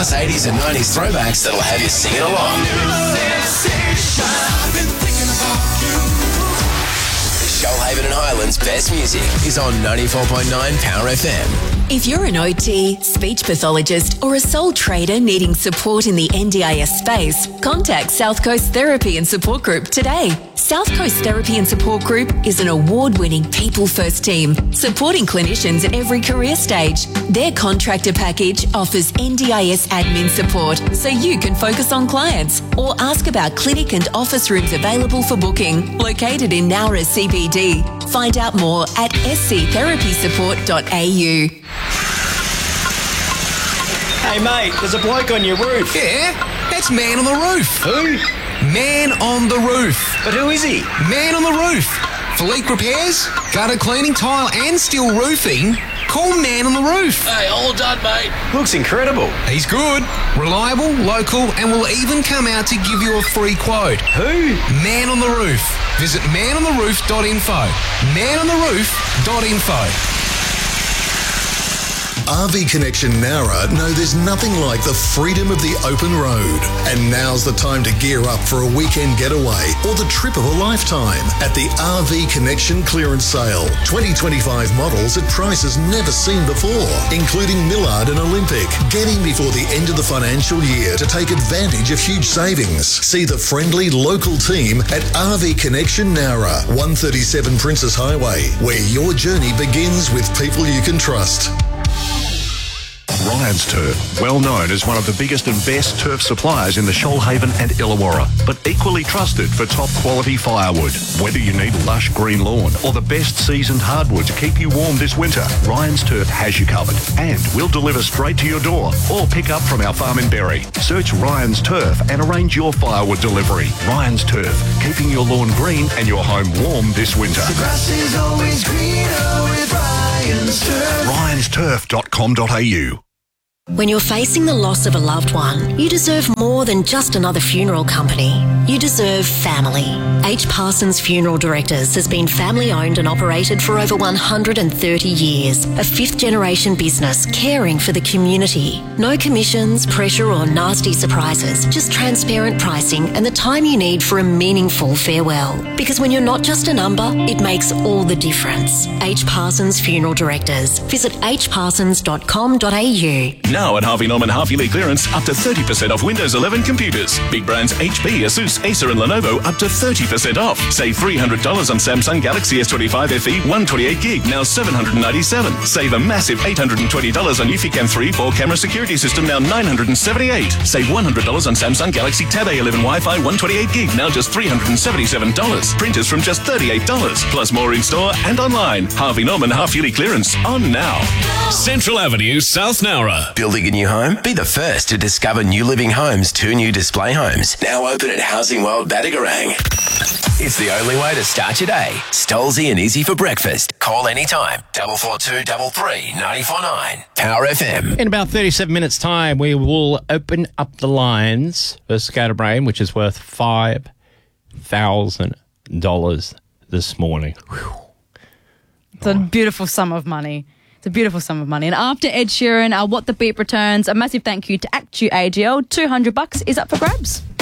Plus 80s and 90s throwbacks that'll have you singing along. Shoalhaven and Highlands' best music is on 94.9 Power FM. If you're an OT, speech pathologist, or a sole trader needing support in the NDIS space, contact South Coast Therapy and Support Group today. South Coast Therapy and Support Group is an award-winning people-first team supporting clinicians at every career stage. Their contractor package offers NDIS admin support so you can focus on clients or ask about clinic and office rooms available for booking, located in Nowra CBD. Find out more at sctherapysupport.au. Hey mate, there's a bloke on your roof. Yeah, that's Man on the Roof. Who? Man on the Roof. But who is he? Man on the Roof. For leak repairs, gutter cleaning, tile and steel roofing, call Man on the Roof. Hey, all done, mate. Looks incredible. He's good, reliable, local and will even come out to give you a free quote. Who? Man on the Roof. Visit manontheRoof.info. manontheRoof.info. RV Connection Nowra know there's nothing like the freedom of the open road. And now's the time to gear up for a weekend getaway or the trip of a lifetime at the RV Connection Clearance Sale. 2025 models at prices never seen before, including Millard and Olympic. Get in before the end of the financial year to take advantage of huge savings. See the friendly local team at RV Connection Nowra, 137 Princess Highway, where your journey begins with people you can trust. Ryan's Turf, well known as one of the biggest and best turf suppliers in the Shoalhaven and Illawarra, but equally trusted for top quality firewood. Whether you need lush green lawn or the best seasoned hardwood to keep you warm this winter, Ryan's Turf has you covered, and we'll deliver straight to your door or pick up from our farm in Berry. Search Ryan's Turf and arrange your firewood delivery. Ryan's Turf, keeping your lawn green and your home warm this winter. The grass is always greener with Ryan's Turf. Ryan'sTurf.com.au. When you're facing the loss of a loved one, you deserve more than just another funeral company. You deserve family. H. Parsons Funeral Directors has been family-owned and operated for over 130 years. A fifth-generation business caring for the community. No commissions, pressure or nasty surprises. Just transparent pricing and the time you need for a meaningful farewell. Because when you're not just a number, it makes all the difference. H. Parsons Funeral Directors. Visit hparsons.com.au. Now at Harvey Norman Half-Yearly Clearance, up to 30% off Windows 11 computers. Big brands HP, Asus, Acer and Lenovo up to 30% off. Save $300 on Samsung Galaxy S25 FE 128GB, now $797. Save a massive $820 on Eufy 3 4-camera security system, now $978. Save $100 on Samsung Galaxy Tab A11 Wi-Fi 128GB, now just $377. Printers from just $38. Plus more in store and online. Harvey Norman Half-Yearly Clearance on now. Central Avenue, South Nowra. Building a new home? Be the first to discover New Living Homes' 2 new display homes. Now open at Housing World Badagarang. It's the only way to start your day. Stolzy and easy for breakfast. Call anytime. 442 33 949. Power FM. In about 37 minutes' time, we will open up the lines for Scatterbrain, which is worth $5,000 this morning. Whew. It's a beautiful sum of money. It's a beautiful sum of money. And after Ed Sheeran, What the Beat returns, a massive thank you to ActuAGL. $200 is up for grabs.